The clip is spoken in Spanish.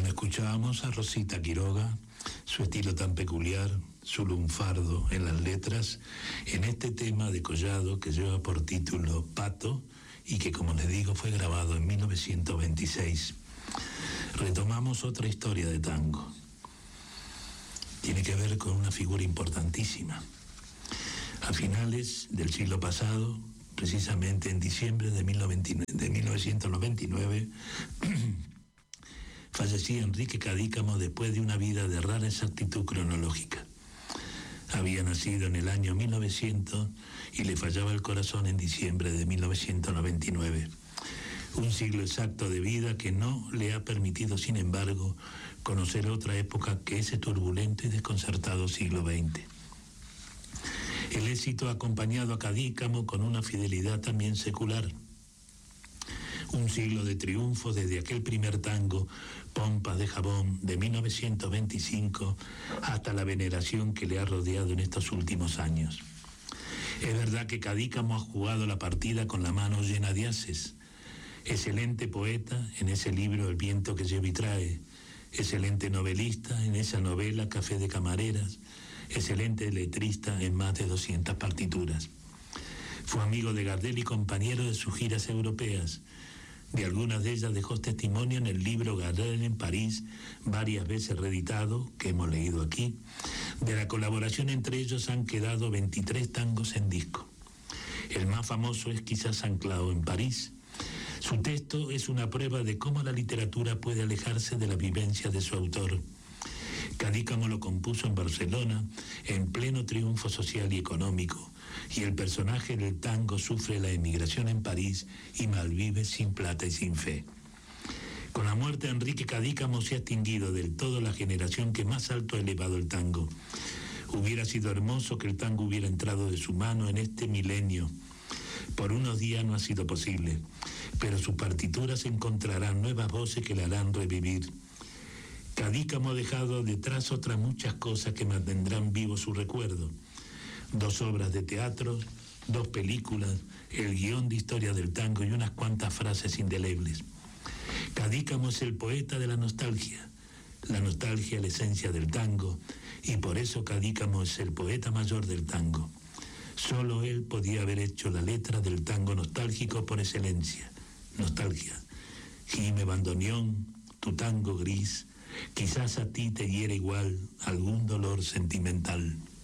Bueno, escuchábamos a Rosita Quiroga, su estilo tan peculiar, su lunfardo en las letras, en este tema de Collado que lleva por título Pato y que, como les digo, fue grabado en 1926. Retomamos otra historia de tango. Tiene que ver con una figura importantísima. A finales del siglo pasado, precisamente en diciembre de 1999, fallecía Enrique Cadícamo después de una vida de rara exactitud cronológica. Había nacido en el año 1900 y le fallaba el corazón en diciembre de 1999. Un siglo exacto de vida que no le ha permitido, sin embargo, conocer otra época que ese turbulento y desconcertado siglo XX. El éxito ha acompañado a Cadícamo con una fidelidad también secular. Un siglo de triunfo desde aquel primer tango, Pompas de Jabón, de 1925, hasta la veneración que le ha rodeado en estos últimos años. Es verdad que Cadícamo ha jugado la partida con la mano llena de ases. Excelente poeta en ese libro El viento que lleva y trae, excelente novelista en esa novela Café de Camareras, excelente letrista en más de 200 partituras. Fue amigo de Gardel y compañero de sus giras europeas. De algunas de ellas dejó testimonio en el libro Gardel en París, varias veces reeditado, que hemos leído aquí. De la colaboración entre ellos han quedado 23 tangos en disco. El más famoso es quizás Anclado en París. Su texto es una prueba de cómo la literatura puede alejarse de la vivencia de su autor. Cadícamo lo compuso en Barcelona, en pleno triunfo social y económico, y el personaje del tango sufre la emigración en París y malvive sin plata y sin fe. Con la muerte de Enrique Cadícamo se ha extinguido del todo la generación que más alto ha elevado el tango. Hubiera sido hermoso que el tango hubiera entrado de su mano en este milenio. Por unos días no ha sido posible, pero sus partituras encontrarán nuevas voces que le harán revivir. Cadícamo ha dejado detrás otras muchas cosas que mantendrán vivo su recuerdo. 2 obras de teatro, 2 películas, el guión de Historia del Tango y unas cuantas frases indelebles. Cadícamo es el poeta de la nostalgia la esencia del tango, y por eso Cadícamo es el poeta mayor del tango. Solo él podía haber hecho la letra del tango nostálgico por excelencia. Nostalgia. Gime bandoneón, tu tango gris, quizás a ti te hiera igual algún dolor sentimental.